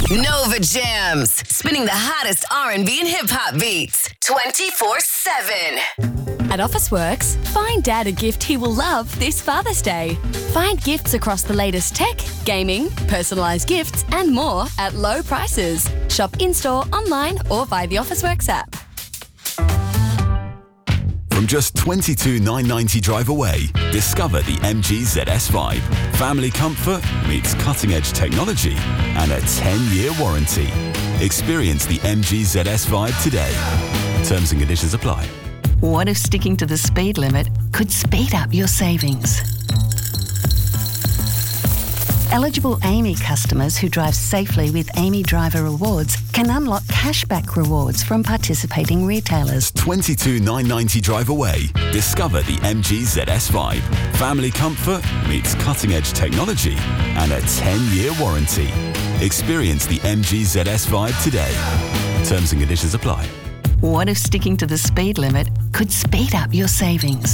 Nova Jams, spinning the hottest R&B and hip-hop beats 24/7. At Officeworks, find Dad a gift he will love this Father's Day. Find gifts across the latest tech, gaming, personalised gifts and more at low prices. Shop in-store, online or via the Officeworks app. From just $22,990 drive away, discover the MG ZS5. Family comfort meets cutting-edge technology and a 10-year warranty. Experience the MG ZS5 today. Terms and conditions apply. What if sticking to the speed limit could speed up your savings? Eligible AAMI customers who drive safely with AAMI Driver Rewards can unlock cashback rewards from participating retailers. $22,990 drive away. Discover the MG ZS5. Family comfort meets cutting-edge technology and a 10-year warranty. Experience the MG ZS5 today. Terms and conditions apply. What if sticking to the speed limit could speed up your savings?